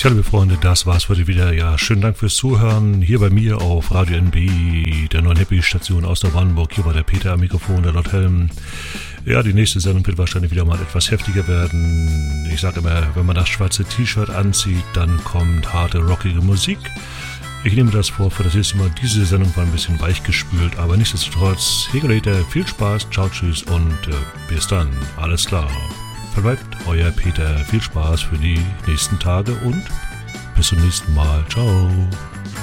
Tja, liebe Freunde, das war's heute wieder. Ja, schönen Dank fürs Zuhören. Hier bei mir auf Radio NB, der neuen Happy-Station aus der Brandenburg. Hier war der Peter am Mikrofon, der Lord Helm. Ja, die nächste Sendung wird wahrscheinlich wieder mal etwas heftiger werden. Ich sage immer, wenn man das schwarze T-Shirt anzieht, dann kommt harte, rockige Musik. Ich nehme das vor für das nächste Mal. Diese Sendung war ein bisschen weichgespült, aber nichtsdestotrotz, Hegelater, viel Spaß, ciao, tschüss und bis dann. Alles klar. Verbleibt euer Peter. Viel Spaß für die nächsten Tage und bis zum nächsten Mal. Ciao.